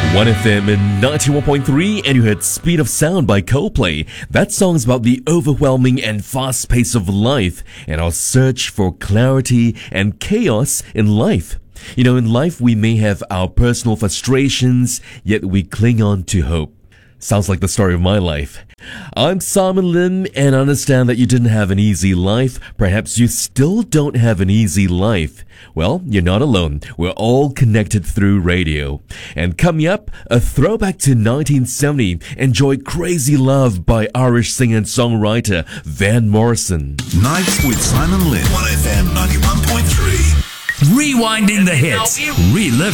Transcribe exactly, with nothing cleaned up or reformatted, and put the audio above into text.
one F M in ninety-one point three, and you heard Speed of Sound by Coldplay. That song's about the overwhelming and fast pace of life and our search for clarity and chaos in life. You know, in life we may have our personal frustrations, yet we cling on to hope. Sounds like the story of my life. I'm Simon Lim, and I understand that you didn't have an easy life. Perhaps you still don't have an easy life. Well, you're not alone. We're all connected through radio. And coming up, a throwback to nineteen seventy. Enjoy Crazy Love by Irish singer and songwriter Van Morrison. Nights with Simon Lim. one F M ninety-one point three. Rewinding the hits. Relive